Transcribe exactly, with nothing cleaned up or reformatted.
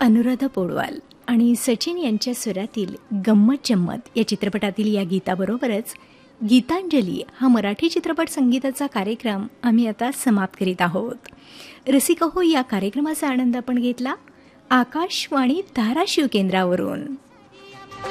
अनुराधा पौडवाल आणि सचिन यांच्या स्वरातील गंमत जम्मत या चित्रपटातील या गीताबरोबरच गीतांजली हा मराठी चित्रपट संगीताचा कार्यक्रम आम्ही आता समाप्त करीत आहोत. रसिका हो, या कार्यक्रमाचा आनंद आपण घेतला आकाशवाणी धाराशिव केंद्रावरून.